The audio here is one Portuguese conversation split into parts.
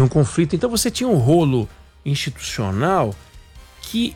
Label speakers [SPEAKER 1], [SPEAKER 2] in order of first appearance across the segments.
[SPEAKER 1] um conflito. Então você tinha um rolo institucional que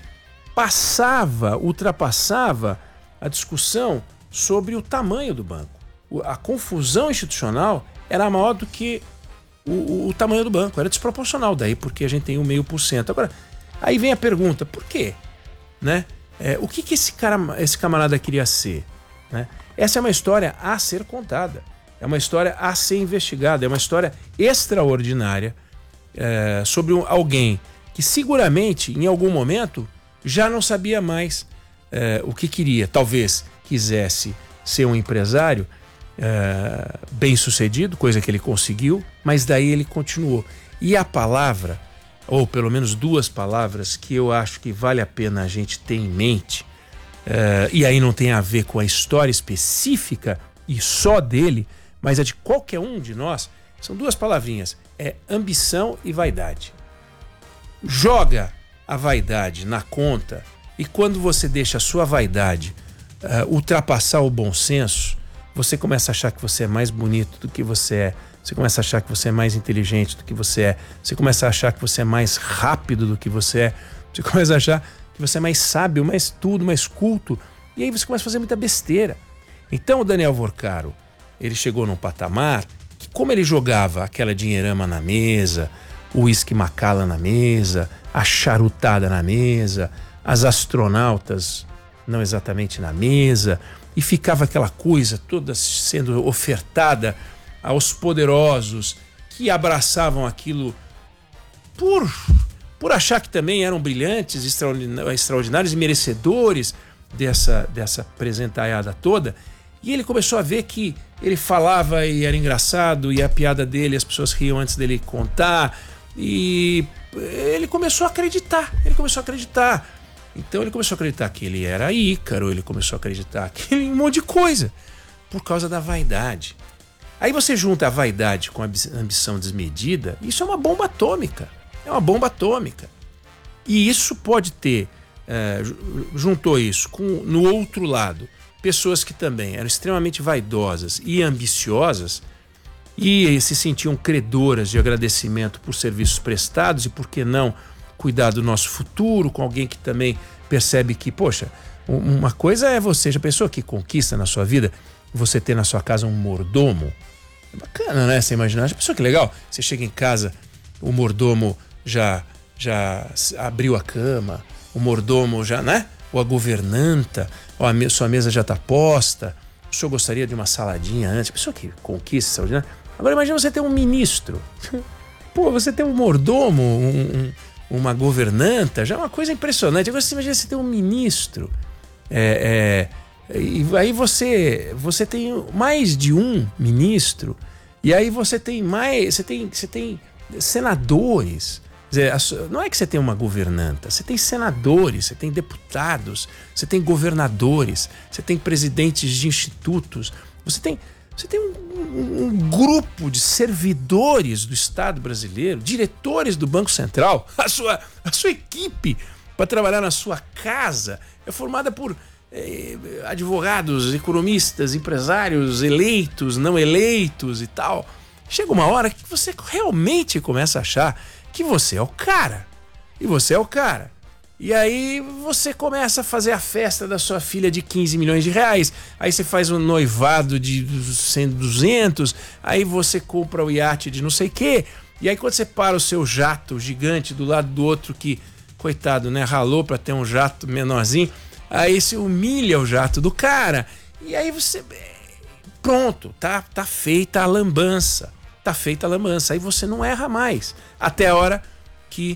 [SPEAKER 1] ultrapassava a discussão sobre o tamanho do banco. A confusão institucional era maior do que o tamanho do banco, era desproporcional, daí porque a gente tem 0,5%. Agora, aí vem a pergunta, por quê? Né? O que esse camarada queria ser? Né? Essa é uma história a ser contada, é uma história a ser investigada, é uma história extraordinária sobre alguém que seguramente, em algum momento, já não sabia mais o que queria. Talvez quisesse ser um empresário bem-sucedido, coisa que ele conseguiu, mas daí ele continuou. E a palavra, ou pelo menos duas palavras que eu acho que vale a pena a gente ter em mente, e aí não tem a ver com a história específica e só dele, mas é de qualquer um de nós, são duas palavrinhas, é ambição e vaidade. Joga a vaidade na conta, e quando você deixa a sua vaidade ultrapassar o bom senso, você começa a achar que você é mais bonito do que você é, você começa a achar que você é mais inteligente do que você é, você começa a achar que você é mais rápido do que você é, você começa a achar que você é mais sábio, mais tudo, mais culto, e aí você começa a fazer muita besteira. Então o Daniel Vorcaro, ele chegou num patamar que, como ele jogava aquela dinheirama na mesa, o uísque Macallan na mesa, a charutada na mesa, as astronautas não exatamente na mesa, e ficava aquela coisa toda sendo ofertada aos poderosos que abraçavam aquilo por achar que também eram brilhantes, extraordinários e merecedores dessa presentaiada toda. E ele começou a ver que ele falava e era engraçado, e a piada dele as pessoas riam antes dele contar, e ele começou a acreditar. Então ele começou a acreditar que ele era Ícaro, ele começou a acreditar que um monte de coisa, por causa da vaidade. Aí você junta a vaidade com a ambição desmedida, isso é uma bomba atômica. E isso pode ter, juntou isso com, no outro lado, pessoas que também eram extremamente vaidosas e ambiciosas e se sentiam credoras de agradecimento por serviços prestados e, por que não, cuidar do nosso futuro com alguém que também percebe que, poxa, uma coisa é você, já pensou que conquista na sua vida você ter na sua casa um mordomo? É bacana, né? Você imaginar, já pensou que legal? Você chega em casa, o mordomo já abriu a cama, o mordomo já, né? Ou a governanta, ou sua mesa já está posta, o senhor gostaria de uma saladinha antes? Pessoa que conquista extraordinária. Agora imagina você ter um ministro. Pô, você ter um mordomo, uma governanta, já é uma coisa impressionante. Agora você imagina você ter um ministro. E aí você tem mais de um ministro, e aí você tem senadores. Quer dizer, não é que você tem uma governanta, você tem senadores, você tem deputados, você tem governadores, você tem presidentes de institutos, você tem um grupo de servidores do Estado brasileiro, diretores do Banco Central, a sua equipe para trabalhar na sua casa é formada por advogados, economistas, empresários eleitos, não eleitos e tal. Chega uma hora que você realmente começa a achar que você é o cara. E você é o cara. E aí você começa a fazer a festa da sua filha de 15 milhões de reais. Aí você faz um noivado de 100, 200. Aí você compra o iate de não sei o quê. E aí quando você para o seu jato gigante do lado do outro que, coitado, né, ralou para ter um jato menorzinho, aí você humilha o jato do cara. E aí você... Pronto, tá feita a lambança. Aí você não erra mais. Até a hora que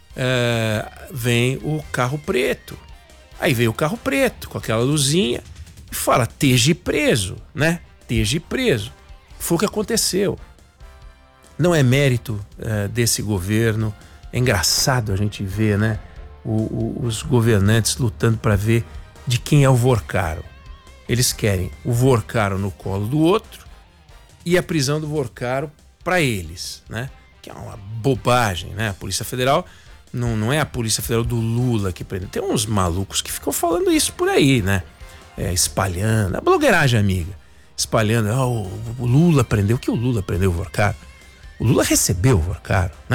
[SPEAKER 1] vem o carro preto. Aí vem o carro preto com aquela luzinha e fala, esteja preso, né? Esteja preso. Foi o que aconteceu. Não é mérito desse governo. É engraçado a gente ver, né? Os governantes lutando para ver de quem é o Vorcaro. Eles querem o Vorcaro no colo do outro e a prisão do Vorcaro para eles, né? Que é uma bobagem, né? A Polícia Federal não é a Polícia Federal do Lula que prende. Tem uns malucos que ficam falando isso por aí, né? Espalhando, a blogueiragem amiga, espalhando, o Lula prendeu. O que o Lula prendeu o Vorcaro? O Lula recebeu o Vorcaro, né?